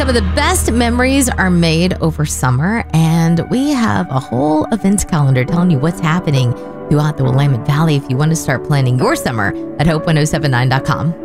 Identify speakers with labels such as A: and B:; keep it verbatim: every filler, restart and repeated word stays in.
A: some of the best memories are made over summer, and we have a whole events calendar telling you what's happening throughout the Willamette Valley if you want to start planning your summer at hope ten seventy-nine dot com.